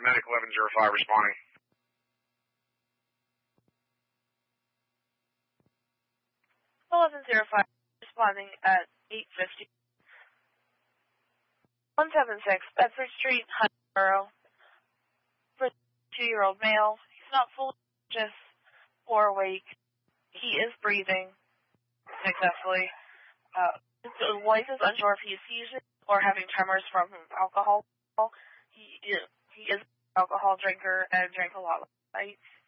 Medic 1105 responding. Responding at 8:50. 176 Bedford Street, Hunterboro. For 2-year-old male, he's not fully conscious or awake. He is breathing successfully. His wife is unsure if he is seizing or having tremors from alcohol. He is an alcohol drinker and drank a lot last night.